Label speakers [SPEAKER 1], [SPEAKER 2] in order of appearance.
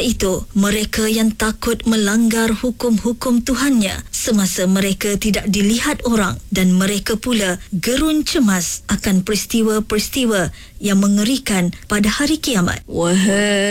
[SPEAKER 1] itu, mereka yang takut melanggar hukum-hukum Tuhannya semasa mereka tidak dilihat orang, dan mereka pula gerun cemas akan peristiwa-peristiwa yang mengerikan pada hari kiamat.
[SPEAKER 2] Wahai